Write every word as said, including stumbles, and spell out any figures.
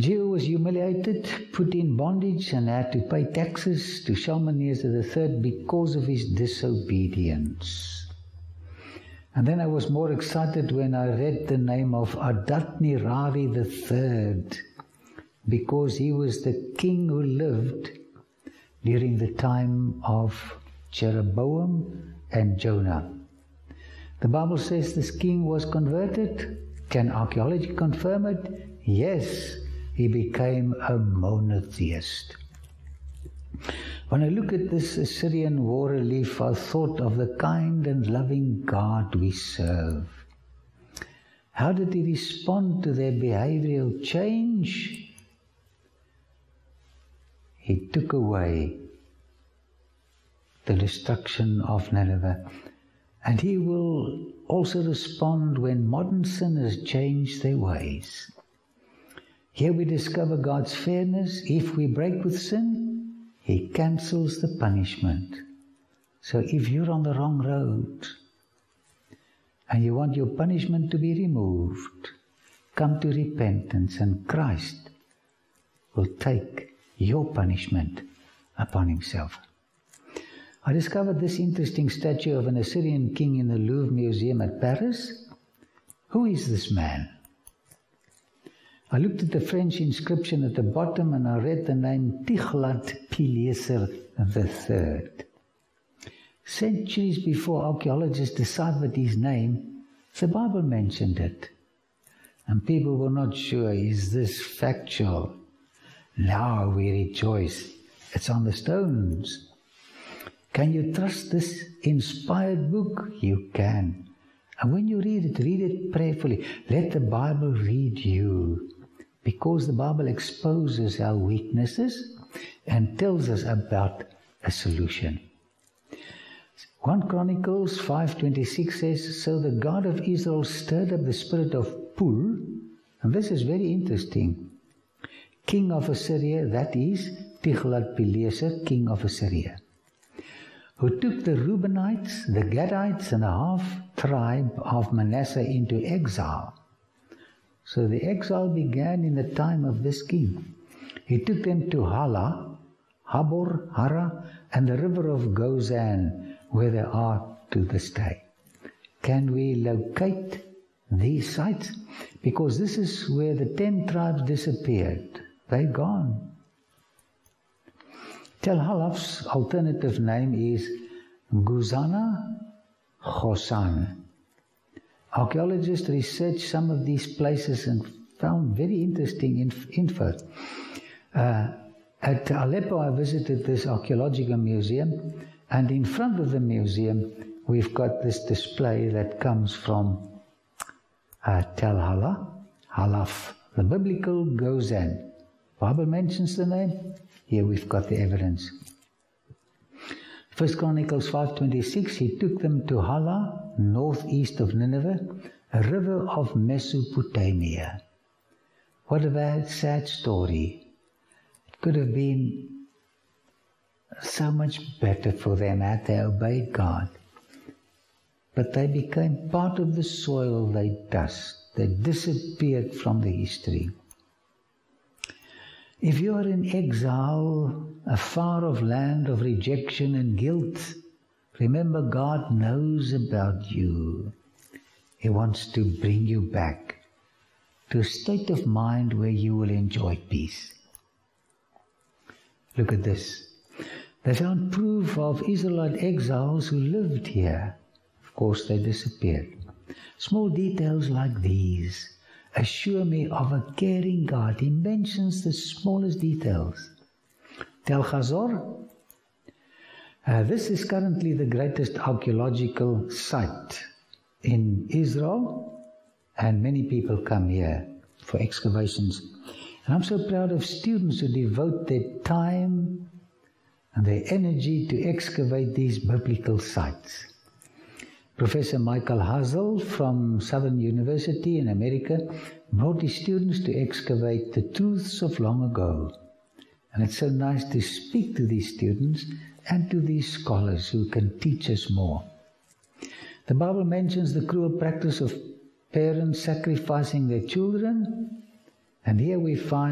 Jehu was humiliated, put in bondage, and had to pay taxes to Shalmaneser the third because of his disobedience. And then I was more excited when I read the name of Adad-nirari the third, because he was the king who lived during the time of Jeroboam and Jonah. The Bible says this king was converted. Can archaeology confirm it? Yes, he became a monotheist. When I look at this Assyrian war relief, I thought of the kind and loving God we serve. How did he respond to their behavioral change? He took away the destruction of Nineveh. And he will also respond when modern sinners change their ways. Here we discover God's fairness. If we break with sin, he cancels the punishment. So if you're on the wrong road and you want your punishment to be removed, come to repentance and Christ will take your punishment upon himself. I discovered this interesting statue of an Assyrian king in the Louvre Museum at Paris. Who is this man? I looked at the French inscription at the bottom and I read the name Tiglath-Pileser the third. Centuries before archaeologists deciphered his name, the Bible mentioned it. And people were not sure, is this factual? Now we rejoice. It's on the stones. Can you trust this inspired book? You can. And when you read it, read it prayerfully. Let the Bible read you. Because the Bible exposes our weaknesses and tells us about a solution. First Chronicles five twenty-six says, so the God of Israel stirred up the spirit of Pul, and this is very interesting, king of Assyria, that is Tiglath-Pileser, king of Assyria, who took the Reubenites, the Gadites, and a half-tribe of Manasseh into exile. So the exile began in the time of this king. He took them to Hala, Habor, Hara, and the river of Gozan, where they are to this day. Can we locate these sites? Because this is where the ten tribes disappeared. They're gone. Tel Halaf's alternative name is Guzana Khosan. Archaeologists researched some of these places and found very interesting inf info. Uh, at Aleppo, I visited this archaeological museum, and in front of the museum, we've got this display that comes from uh, Tel Hala, Halaf, the biblical Gozan. Bible mentions the name. Here we've got the evidence. First Chronicles five twenty-six, he took them to Hala, northeast of Nineveh, a river of Mesopotamia. What a bad, sad story. It could have been so much better for them had they obeyed God. But they became part of the soil, they dust. They disappeared from the history. If you are in exile, a far-off land of rejection and guilt, remember God knows about you. He wants to bring you back to a state of mind where you will enjoy peace. Look at this. They found proof of Israelite exiles who lived here. Of course, they disappeared. Small details like these assure me of a caring God. He mentions the smallest details. Tel Hazor. Uh, this is currently the greatest archaeological site in Israel, and many people come here for excavations. And I'm so proud of students who devote their time and their energy to excavate these biblical sites. Professor Michael Hazel from Southern University in America brought his students to excavate the truths of long ago. And it's so nice to speak to these students and to these scholars who can teach us more. The Bible mentions the cruel practice of parents sacrificing their children, and here we find